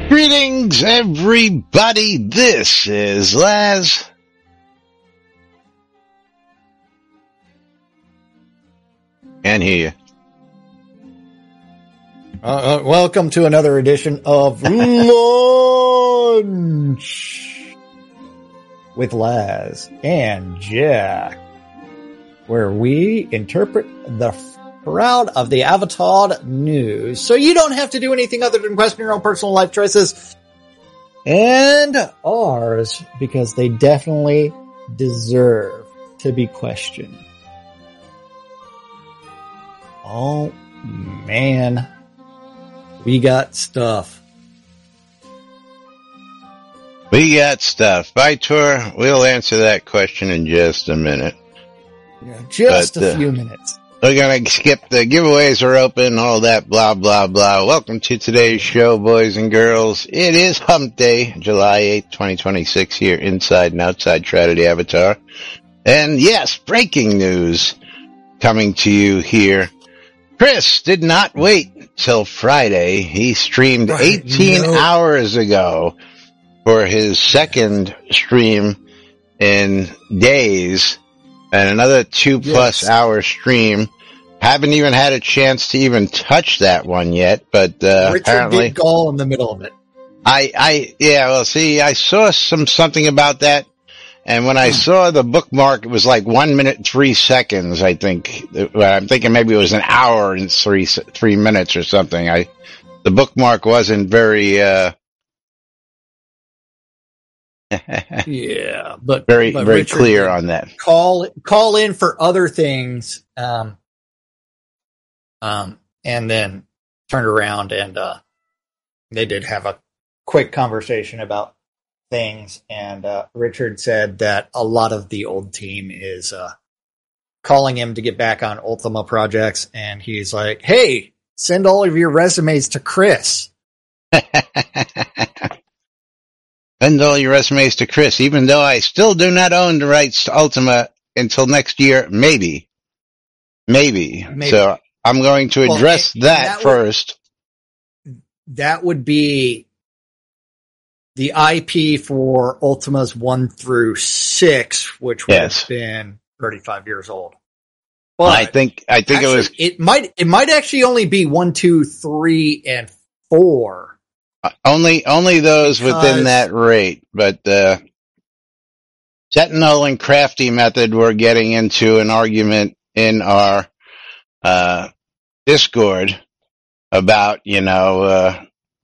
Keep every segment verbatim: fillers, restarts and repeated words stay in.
Greetings, everybody. This is Laz. Can't hear you. Uh, uh, welcome to another edition of Lunch with Laz and Jack, where we interpret the shroud of the Avatar news, so you don't have to do anything other than question your own personal life choices and ours, because they definitely deserve to be questioned. Oh man, we got stuff. We got stuff. Vitor, we'll answer that question in just a minute. Yeah, just but, a uh, few minutes. We're going to skip the giveaways are open, all that blah, blah, blah. Welcome to today's show, boys and girls. It is Hump Day, July eighth, twenty twenty-six, here inside and outside Trinity Avatar. And yes, breaking news coming to you here. Chris did not wait till Friday. He streamed eighteen no. hours ago for his second stream in days. And another two plus Yes. hour stream. Haven't even had a chance to even touch that one yet, but, uh, Richard apparently did gall in the middle of it. I, I, yeah, well, see, I saw some, something about that. And when I saw the bookmark, it was like one minute, three seconds, I think. Well, I'm thinking maybe it was an hour and three, three minutes or something. I, the bookmark wasn't very, uh, Yeah, but very, but very Richard clear did on that. Call call in for other things, um, um, and then turned around and uh, they did have a quick conversation about things. And uh, Richard said that a lot of the old team is uh, calling him to get back on Ultima projects, and he's like, "Hey, send all of your resumes to Chris." Send all your resumes to Chris, even though I still do not own the rights to Ultima until next year, maybe. Maybe. Maybe. So I'm going to address well, that, that first. Would, that would be the I P for Ultimas one through six, which would Yes. have been thirty-five years old. Well, I think, I think actually, it was, it might, it might actually only be one, two, three, and four. only, only those Because- within that rate, but, uh, Sentinel and Crafty Method were getting into an argument in our, uh, Discord about, you know, uh,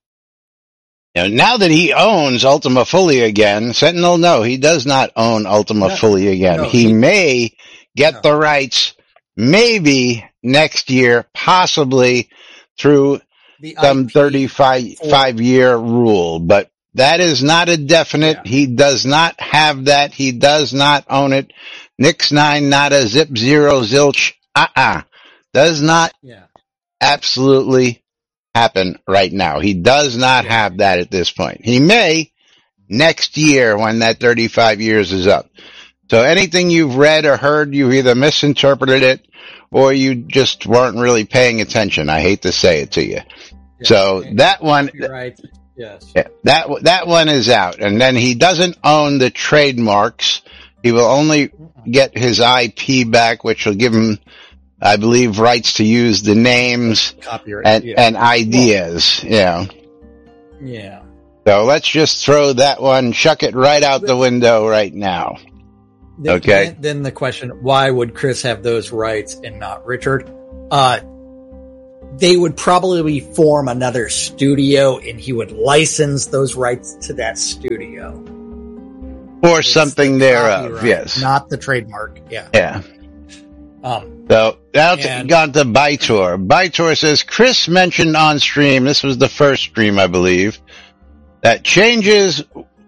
you know, now that he owns Ultima fully again, Sentinel, no, he does not own Ultima No, fully again. no, he, he- may get no. the rights maybe next year, possibly through The some I P thirty-five for- five year rule, but that is not a definite. Yeah. He does not have that. He does not own it. Nix nine, not a zip zero zilch. Uh-uh. Does not Yeah. absolutely happen right now. He does not Yeah. have that at this point. He may next year when that thirty-five years is up. So anything you've read or heard, you either misinterpreted it or you just weren't really paying attention. I hate to say it to you. Yeah. So that one, You're right. Yes. yeah, that, that one is out. And then he doesn't own the trademarks. He will only get his I P back, which will give him, I believe, rights to use the names Copyright. and, yeah. and ideas. Yeah. yeah. So let's just throw that one, chuck it right out the window right now. Then, Okay. Then, then the question, why would Chris have those rights and not Richard? Uh, they would probably form another studio and he would license those rights to that studio. Or It's something the thereof, copyright, yes. Not the trademark. Yeah. Yeah. Um, So now to, And- gone to Bytor. Bytor says, Chris mentioned on stream, this was the first stream, I believe, that changes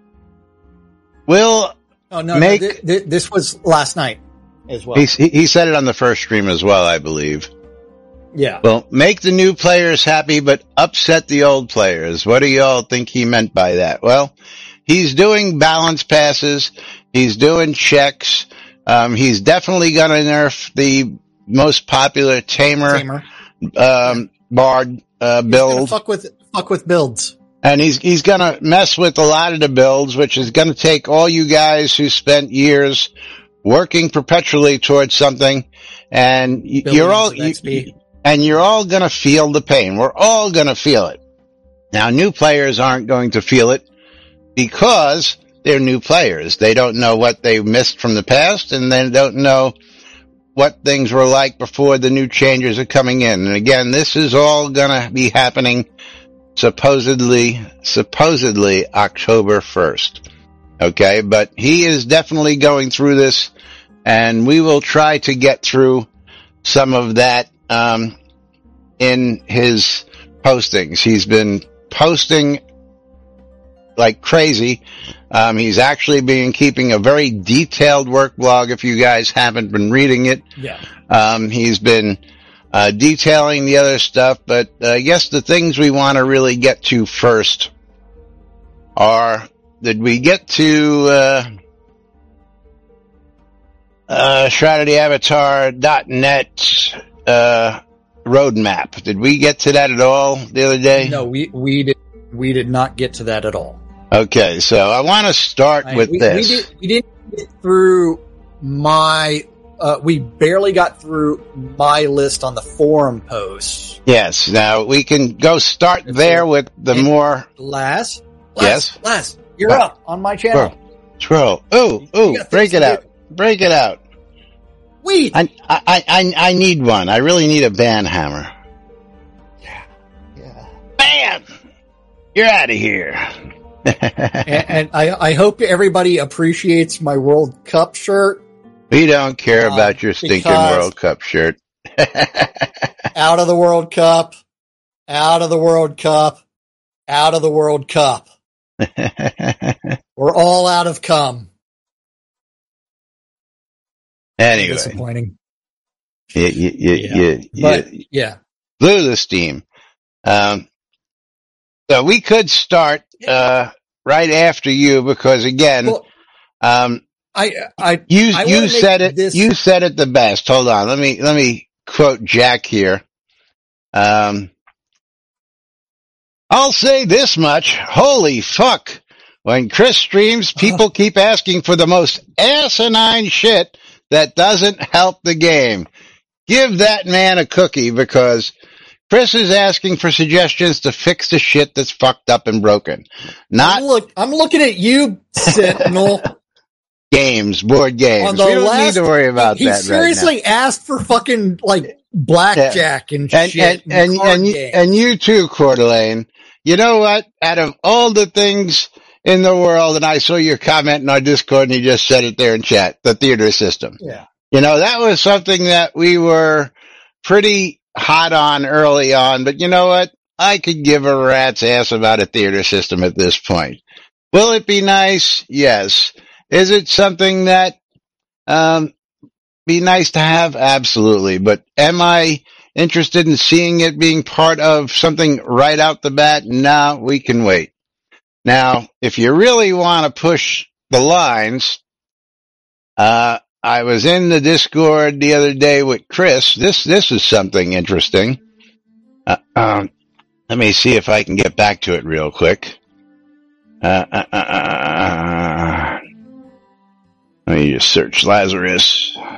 will, oh no, Make- no th- th- this was last night as well. he, he said it on the first stream as well, I believe. yeah. Well, make the new players happy, but upset the old players. What do y'all think he meant by that? Well, he's doing balance passes. He's doing checks. Um, he's definitely going to nerf the most popular tamer, Tamer. um, bard, uh, He's gonna build. fuck with fuck with builds. And he's he's going to mess with a lot of the builds, which is going to take all you guys who spent years working perpetually towards something, and y- you're all you, and you're all going to feel the pain. We're all going to feel it. Now, new players aren't going to feel it because they're new players. They don't know what they missed from the past, and they don't know what things were like before the new changes are coming in. And again, this is all going to be happening supposedly, supposedly October first. Okay, but he is definitely going through this, and we will try to get through some of that um, in his postings. He's been posting like crazy. Um, he's actually been keeping a very detailed work blog. If you guys haven't been reading it, yeah, um, he's been uh, detailing the other stuff. But uh, I guess the things we want to really get to first are: did we get to uh, uh, Shroud Avatar dot net uh, roadmap? Did we get to that at all the other day? No, we we did we did not get to that at all. Okay, so I want to start I, with we, this. We, did, we didn't get through my. Uh, we barely got through my list on the forum posts. Yes. Now we can go start there with the and more. Last, last, yes, last. You're uh, up on my channel. Scroll. Ooh, ooh, break it out. Break it out. Wait. I, I, I, I need one. I really need a band hammer. Yeah. Yeah. Bam! You're out of here. and, and I, I hope everybody appreciates my World Cup shirt. We don't care uh, about your stinking World Cup shirt. Out of the World Cup. Out of the World Cup. Out of the World Cup. We're all out of cum. Anyway. Disappointing. You, you, you, yeah. you, but, you yeah. blew the steam. Um, so we could start, uh, right after you because again, well, um, I, I, you, I you said it, this... you said it the best. Hold on. Let me, let me quote Jack here. Um, I'll say this much. Holy fuck. When Chris streams, people uh, keep asking for the most asinine shit that doesn't help the game. Give that man a cookie because Chris is asking for suggestions to fix the shit that's fucked up and broken. Not look. I'm looking at you, Sentinel. Games, board games. On the we don't last, need to worry about he, that. He seriously right now. asked for fucking like blackjack yeah. and, and shit. And and, and, and, you, and you too, Coeur d'Alene. You know what? Out of all the things in the world, and I saw your comment in our Discord, and you just said it there in chat. The theater system. Yeah. You know, that was something that we were pretty hot on early on, but you know what? I could give a rat's ass about a theater system at this point. Will it be nice? Yes. Is it something that, um, be nice to have? Absolutely. But am I interested in seeing it being part of something right out the bat? No, we can wait. Now, if you really want to push the lines, uh, I was in the Discord the other day with Chris. This, this is something interesting. Uh, um, let me see if I can get back to it real quick. Uh, uh, uh, uh, let me just search Lazarus.